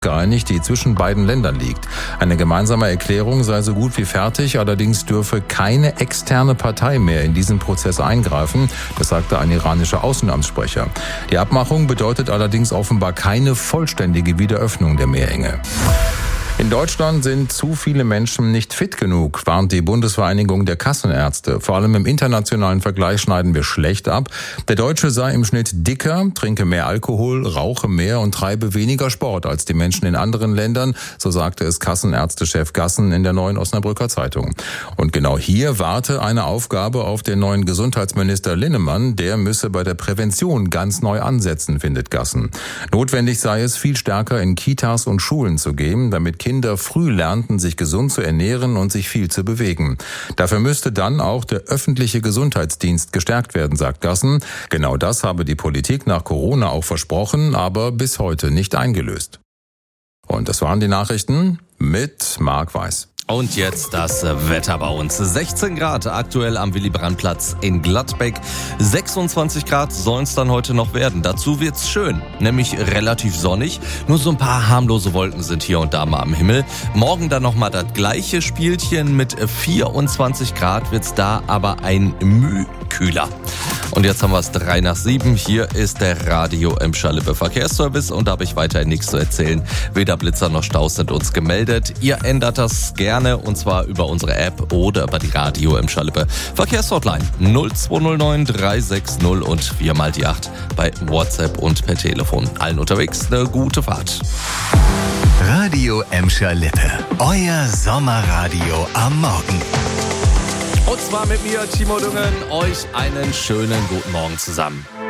geeinigt, die zwischen beiden Ländern liegt. Eine gemeinsame Erklärung sei so gut wie fertig, allerdings dürfe keine externe Partei mehr in diesen Prozess eingreifen, das sagte ein iranischer Außenamtssprecher. Die Abmachung bedeutet allerdings offenbar keine vollständige Wiederöffnung der Meerenge. In Deutschland sind zu viele Menschen nicht fit genug, warnt die Bundesvereinigung der Kassenärzte. Vor allem im internationalen Vergleich schneiden wir schlecht ab. Der Deutsche sei im Schnitt dicker, trinke mehr Alkohol, rauche mehr und treibe weniger Sport als die Menschen in anderen Ländern, so sagte es Kassenärztechef Gassen in der Neuen Osnabrücker Zeitung. Und genau hier warte eine Aufgabe auf den neuen Gesundheitsminister Linnemann. Der müsse bei der Prävention ganz neu ansetzen, findet Gassen. Notwendig sei es, viel stärker in Kitas und Schulen zu gehen, damit Kinder früh lernten, sich gesund zu ernähren und sich viel zu bewegen. Dafür müsste dann auch der öffentliche Gesundheitsdienst gestärkt werden, sagt Gassen. Genau das habe die Politik nach Corona auch versprochen, aber bis heute nicht eingelöst. Und das waren die Nachrichten mit Marc Weiß. Und jetzt das Wetter bei uns. 16 Grad aktuell am Willy-Brandt-Platz in Gladbeck. 26 Grad sollen es dann heute noch werden. Dazu wird's schön, nämlich relativ sonnig. Nur so ein paar harmlose Wolken sind hier und da mal am Himmel. Morgen dann nochmal das gleiche Spielchen. Mit 24 Grad wird's da aber ein Müh kühler. Und jetzt haben wir es 6:03. Hier ist der Radio Emscher-Lippe Verkehrsservice und da habe ich weiterhin nichts zu erzählen. Weder Blitzer noch Staus sind uns gemeldet. Ihr ändert das gerne und zwar über unsere App oder über die Radio Emscher-Lippe Verkehrshotline 0209 360 und 4x8 bei WhatsApp und per Telefon. Allen unterwegs eine gute Fahrt. Radio Emscher-Lippe, euer Sommerradio am Morgen. Und zwar mit mir, Timo Düngen, euch einen schönen guten Morgen zusammen.